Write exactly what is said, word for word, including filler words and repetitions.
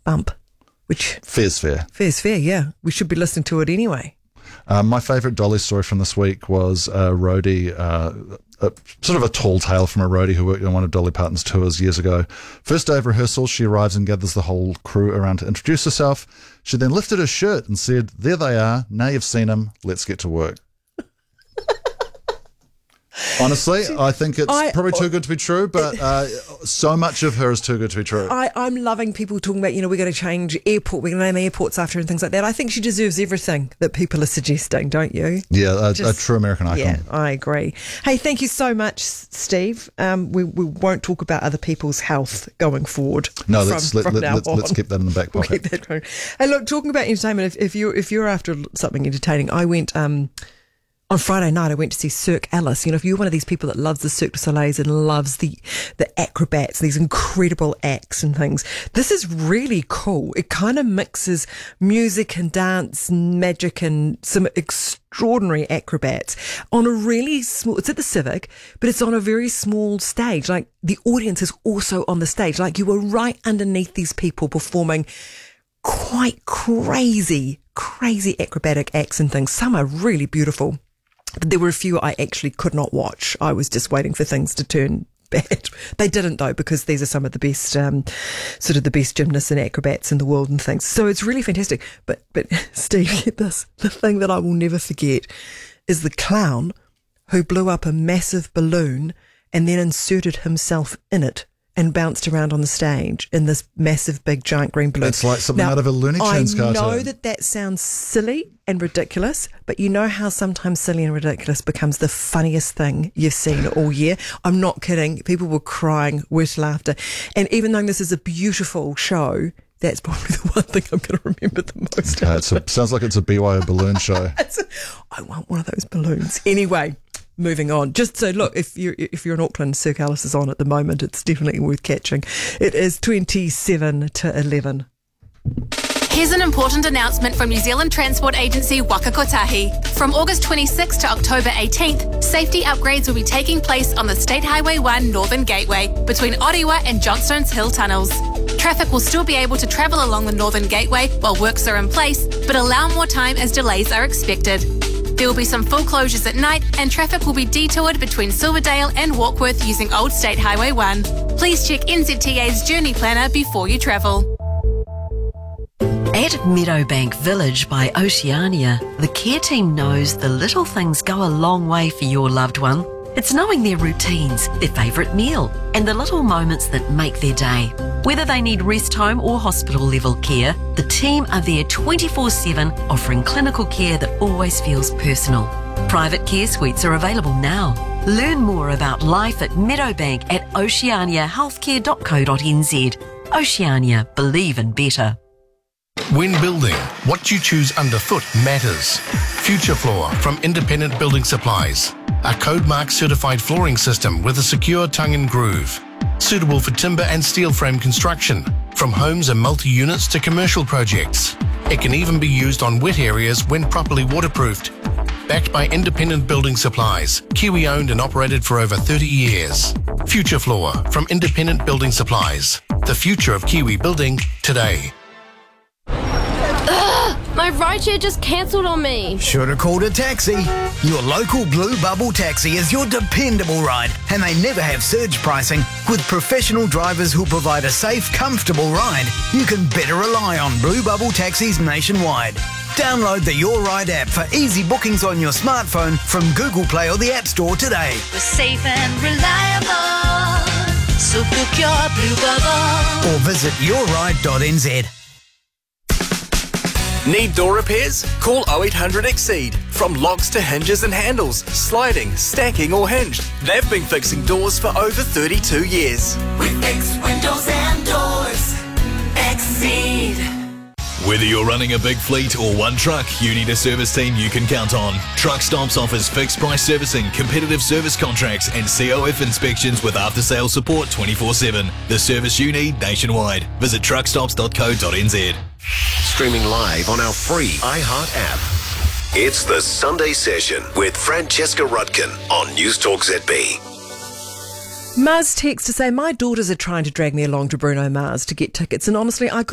bump, which fair's fair. Fair's fair, yeah. We should be listening to it anyway. Um, my favourite Dolly story from this week was a roadie, uh, a, sort of a tall tale from a roadie who worked on one of Dolly Parton's tours years ago. First day of rehearsal, she arrives and gathers the whole crew around to introduce herself. She then lifted her shirt and said, "There they are. Now you've seen them. Let's get to work." Honestly, I think it's I, probably too good to be true, but uh, so much of her is too good to be true. I, I'm loving people talking about, you know, we're going to change airport, we're going to name airports after her and things like that. I think she deserves everything that people are suggesting, don't you? Yeah, a, Just, a true American icon. Yeah, I agree. Hey, thank you so much, Steve. Um, we, we won't talk about other people's health going forward. No, from, let's, let, from let, now let's, on. let's keep that in the back We'll pocket. keep that going. Hey, look, talking about entertainment, if, if, you're, if you're after something entertaining, I went... Um, On Friday night, I went to see Cirque Alice. You know, if you're one of these people that loves the Cirque du Soleil and loves the, the acrobats, these incredible acts and things, this is really cool. It kind of mixes music and dance, magic and some extraordinary acrobats on a really small, it's at the Civic, but it's on a very small stage. Like the audience is also on the stage. Like you were right underneath these people performing quite crazy, crazy acrobatic acts and things. Some are really beautiful. But there were a few I actually could not watch. I was just waiting for things to turn bad. They didn't though, because these are some of the best, um, sort of the best gymnasts and acrobats in the world and things. So it's really fantastic. But, but Steve, get this. The thing that I will never forget is the clown who blew up a massive balloon and then inserted himself in it and bounced around on the stage in this massive, big, giant green balloon. It's like something now, out of a Looney Tunes cartoon. I know that that sounds silly and ridiculous, but you know how sometimes silly and ridiculous becomes the funniest thing you've seen all year? I'm not kidding. People were crying with laughter. And even though this is a beautiful show, that's probably the one thing I'm going to remember the most. Uh, it's a, sounds like it's a B Y O balloon show. I want one of those balloons. Anyway, moving on. Just so, look, if you're, if you're in Auckland, Cirque Alice is on at the moment. It's definitely worth catching. It is twenty-seven to eleven. Here's an important announcement from New Zealand transport agency Waka Kotahi. From August twenty-sixth to October eighteenth, safety upgrades will be taking place on the State Highway one Northern Gateway between Orewa and Johnstone's Hill tunnels. Traffic will still be able to travel along the Northern Gateway while works are in place, but allow more time as delays are expected. There will be some full closures at night and traffic will be detoured between Silverdale and Warkworth using Old State Highway one. Please check N Z T A's Journey Planner before you travel. At Meadowbank Village by Oceania, the care team knows the little things go a long way for your loved one. It's knowing their routines, their favourite meal, and the little moments that make their day. Whether they need rest home or hospital level care, the team are there twenty-four seven, offering clinical care that always feels personal. Private care suites are available now. Learn more about life at Meadowbank at oceania healthcare dot co dot n z. Oceania, believe in better. When building, what you choose underfoot matters. Future Floor from Independent Building Supplies. A code mark certified flooring system with a secure tongue and groove. Suitable for timber and steel frame construction, from homes and multi-units to commercial projects. It can even be used on wet areas when properly waterproofed. Backed by Independent Building Supplies, Kiwi owned and operated for over thirty years. Future Floor from Independent Building Supplies. The future of Kiwi building today. My rideshare just cancelled on me. Should have called a taxi. Your local Blue Bubble taxi is your dependable ride, and they never have surge pricing. With professional drivers who provide a safe, comfortable ride, you can better rely on Blue Bubble taxis nationwide. Download the Your Ride app for easy bookings on your smartphone from Google Play or the App Store today. We're safe and reliable, so book your Blue Bubble. Or visit your ride dot n z. Need door repairs? Call oh eight hundred Exceed. From locks to hinges and handles, sliding, stacking or hinged, they've been fixing doors for over thirty-two years. We fix windows and doors. Exceed. Whether you're running a big fleet or one truck, you need a service team you can count on. Truck Stops offers fixed price servicing, competitive service contracts and C O F inspections with after sales support twenty-four seven. The service you need nationwide. Visit truck stops dot co dot n z. Streaming live on our free iHeart app. It's the Sunday Session with Francesca Rudkin on Newstalk Z B. Mars texts to say, my daughters are trying to drag me along to Bruno Mars to get tickets, and honestly, I could